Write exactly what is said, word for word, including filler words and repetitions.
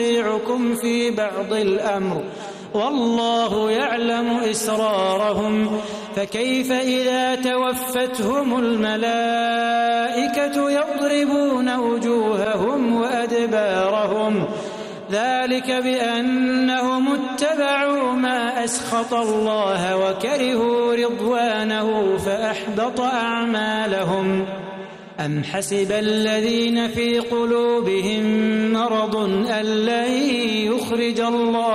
يُطِيعُكُمْ فِي بَعْضِ الْأَمْرِ وَاللَّهُ يَعْلَمُ إِسْرَارَهُمْ فَكَيْفَ إِذَا تَوَفَّتْهُمُ الْمَلَائِكَةُ يَضْرِبُونَ وُجُوهَهُمْ وَأَدْبَارَهُمْ ذَلِكَ بِأَنَّهُمُ اتَّبَعُوا مَا أَسْخَطَ اللَّهَ وَكَرِهُوا رِضْوَانَهُ فَأَحْبَطَ أَعْمَالَهُمْ أَمْ حَسِبَ الَّذِينَ فِي قُلُوبِهِم مَّرَضٌ أَن لَّن يُخْرِجَ اللَّهُ